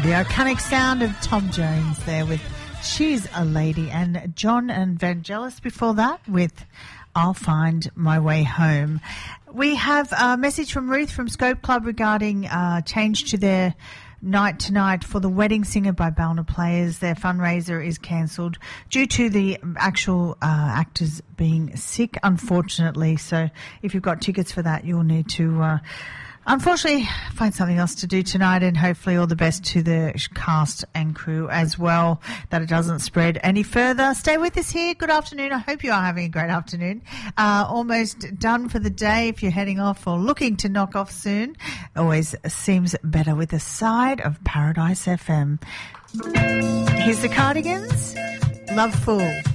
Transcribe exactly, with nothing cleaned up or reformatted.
The iconic sound of Tom Jones there with She's a Lady, and John and Vangelis before that with I'll Find My Way Home. We have a message from Ruth from Scope Club regarding uh, change to their night tonight for the Wedding Singer by Ballina Players. Their fundraiser is cancelled due to the actual uh, actors being sick, unfortunately. So if you've got tickets for that, you'll need to... Uh, Unfortunately, find something else to do tonight, and hopefully all the best to the cast and crew as well, that it doesn't spread any further. Stay with us here. Good afternoon. I hope you are having a great afternoon. Uh, almost done for the day if you're heading off or looking to knock off soon. Always seems better with a side of Paradise F M. Here's the Cardigans. Love Fool.